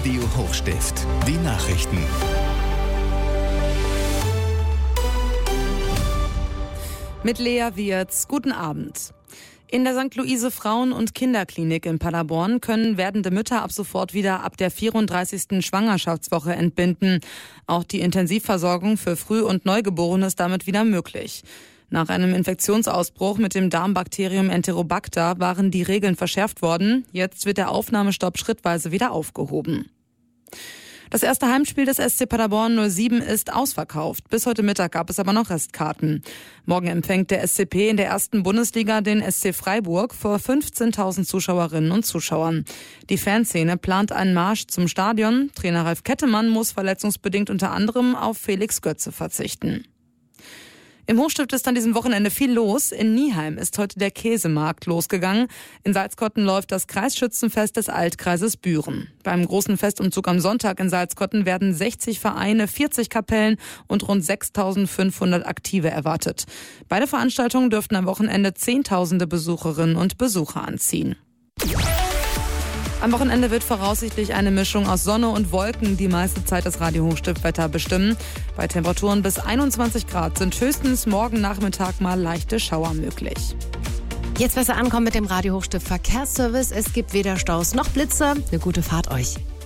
Radio Hochstift. Die Nachrichten. Mit Lea Wirz. Guten Abend. In der St. Luise Frauen- und Kinderklinik in Paderborn können werdende Mütter ab sofort wieder ab der 34. Schwangerschaftswoche entbinden. Auch die Intensivversorgung für Früh- und Neugeborene ist damit wieder möglich. Nach einem Infektionsausbruch mit dem Darmbakterium Enterobacter waren die Regeln verschärft worden. Jetzt wird der Aufnahmestopp schrittweise wieder aufgehoben. Das erste Heimspiel des SC Paderborn 07 ist ausverkauft. Bis heute Mittag gab es aber noch Restkarten. Morgen empfängt der SCP in der ersten Bundesliga den SC Freiburg vor 15.000 Zuschauerinnen und Zuschauern. Die Fanszene plant einen Marsch zum Stadion. Trainer Ralf Kettemann muss verletzungsbedingt unter anderem auf Felix Götze verzichten. Im Hochstift ist an diesem Wochenende viel los. In Nieheim ist heute der Käsemarkt losgegangen. In Salzkotten läuft das Kreisschützenfest des Altkreises Büren. Beim großen Festumzug am Sonntag in Salzkotten werden 60 Vereine, 40 Kapellen und rund 6.500 Aktive erwartet. Beide Veranstaltungen dürften am Wochenende Zehntausende Besucherinnen und Besucher anziehen. Am Wochenende wird voraussichtlich eine Mischung aus Sonne und Wolken die meiste Zeit das Radio Hochstift-Wetter bestimmen. Bei Temperaturen bis 21 Grad sind höchstens morgen Nachmittag mal leichte Schauer möglich. Jetzt besser ankommen mit dem Radio Hochstift Verkehrsservice. Es gibt weder Staus noch Blitze. Eine gute Fahrt euch.